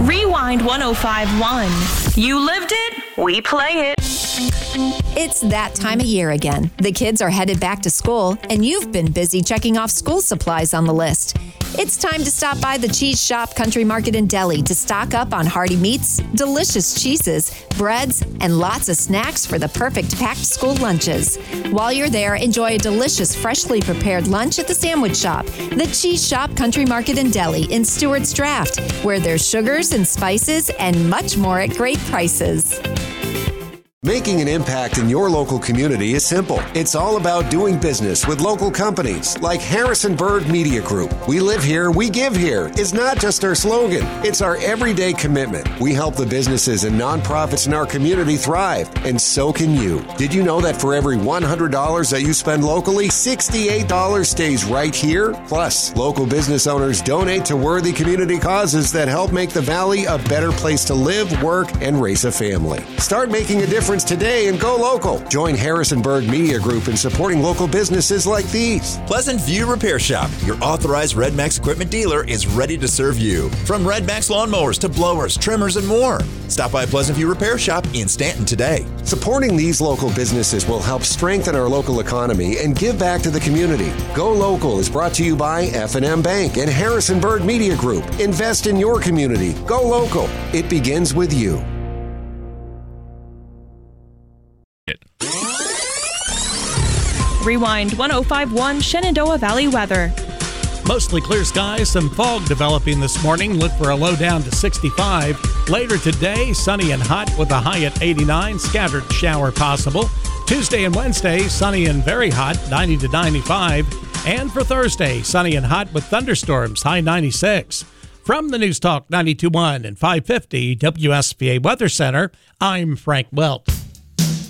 Rewind 105.1. You lived it, we play it. It's that time of year again. The kids are headed back to school, and you've been busy checking off school supplies on the list. It's time to stop by the Cheese Shop Country Market in Delhi to stock up on hearty meats, delicious cheeses, breads, and lots of snacks for the perfect packed school lunches. While you're there, enjoy a delicious, freshly prepared lunch at the Sandwich Shop, the Cheese Shop Country Market in Delhi in Stewart's Draft, where there's sugars and spices and much more at great prices. Making an impact in your local community is simple. It's all about doing business with local companies like Harrison Bird Media Group. We live here, we give here is not just our slogan. It's our everyday commitment. We help the businesses and nonprofits in our community thrive, and so can you. Did you know that for every $100 that you spend locally, $68 stays right here? Plus, local business owners donate to worthy community causes that help make the Valley a better place to live, work, and raise a family. Start making a difference today and go local. Join Harrisonburg Media Group in supporting local businesses like these. Pleasant View Repair Shop, your authorized Red Max equipment dealer, is ready to serve you. From Red Max lawnmowers to blowers, trimmers, and more. Stop by Pleasant View Repair Shop in Stanton today. Supporting these local businesses will help strengthen our local economy and give back to the community. Go Local is brought to you by F&M Bank and Harrisonburg Media Group. Invest in your community. Go local. It begins with you. Rewind 105.1 Shenandoah Valley weather. Mostly clear skies, some fog developing this morning. Look for a low down to 65. Later today, sunny and hot with a high at 89. Scattered shower possible. Tuesday and Wednesday, sunny and very hot, 90 to 95. And for Thursday, sunny and hot with thunderstorms, high 96. From the News Talk 92.1 and 550 WSVA Weather Center, I'm Frank Welch.